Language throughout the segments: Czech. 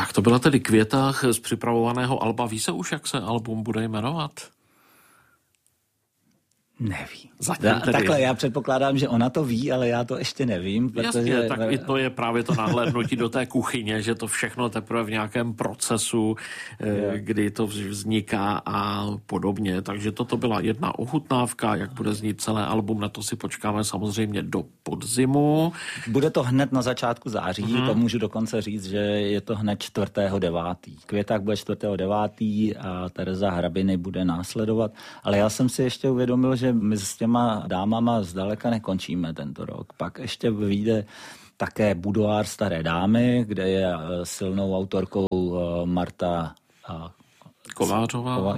Tak to byla tedy Květách z připravovaného alba. Ví se už, jak se album bude jmenovat? Neví. Takhle, já předpokládám, že ona to ví, ale já to ještě nevím. Protože... Jasně, tak i to je právě to nahlédnutí do té kuchyně, že to všechno teprve v nějakém procesu, kdy to vzniká a podobně. Takže toto byla jedna ochutnávka, jak bude znít celé album, na to si počkáme samozřejmě do podzimu. Bude to hned na začátku září, to můžu dokonce říct, že je to hned 4.9. Květák bude 4.9. a Tereza Hrabiny bude následovat, ale já jsem si ještě uvědomil, že my s těma dámama zdaleka nekončíme tento rok. Pak ještě vyjde také Budoár staré dámy, kde je silnou autorkou Marta Kovářová.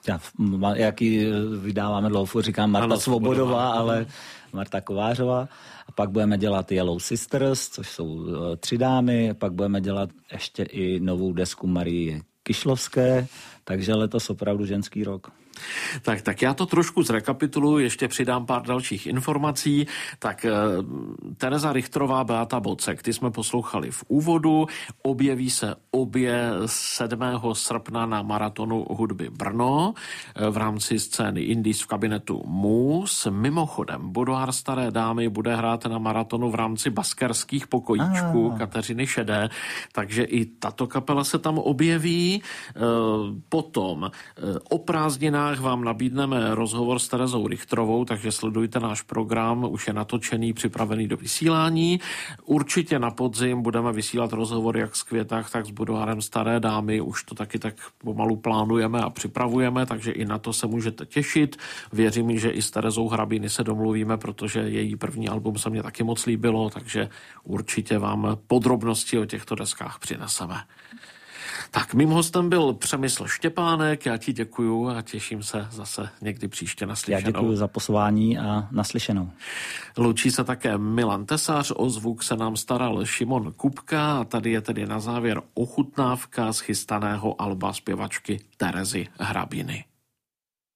jaký vydáváme dlouho, říkám Marta Svobodová, ale Marta Kovářová. A pak budeme dělat Yellow Sisters, což jsou 3 dámy, pak budeme dělat ještě i novou desku Marie Kyšlovské, takže letos opravdu ženský rok. Tak já to trošku zrekapituluji, ještě přidám pár dalších informací. Tak Tereza Richtrová, Beata Bocek, ty jsme poslouchali v úvodu, objeví se obě 7. srpna na Maratonu hudby Brno v rámci scény Indies v kabinetu Mus. Mimochodem, Budoár staré dámy bude hrát na maratonu v rámci baskerských pokojíčků Kateřiny Šedé, takže i tato kapela se tam objeví. Potom o prázdninách vám nabídneme rozhovor s Terezou Richtrovou, takže sledujte náš program, už je natočený, připravený do vysílání. Určitě na podzim budeme vysílat rozhovor jak s Květách, tak s Budoárem staré dámy, už to taky tak pomalu plánujeme a připravujeme, takže i na to se můžete těšit. Věřím, že i s Terezou Hrabiny se domluvíme, protože její první album se mně taky moc líbilo, takže určitě vám podrobnosti o těchto deskách přineseme. Tak, mým hostem byl Přemysl Štěpánek, já ti děkuju a těším se zase někdy příště naslyšenou. Já děkuju za pozvání a naslyšenou. Loučí se také Milan Tesař, o zvuk se nám staral Šimon Kupka a tady je tedy na závěr ochutnávka z chystaného alba zpěvačky Terezy Hrabiny.